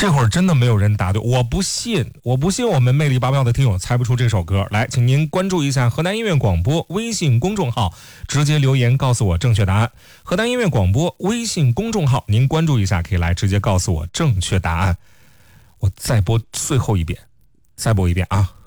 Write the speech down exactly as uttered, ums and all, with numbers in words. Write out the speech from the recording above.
这会儿真的没有人答对，我不信，我不信我们魅力八票的听友猜不出这首歌来。请您关注一下河南音乐广播微信公众号，直接留言告诉我正确答案。河南音乐广播微信公众号，您关注一下可以来直接告诉我正确答案。我再播最后一遍，再播一遍啊。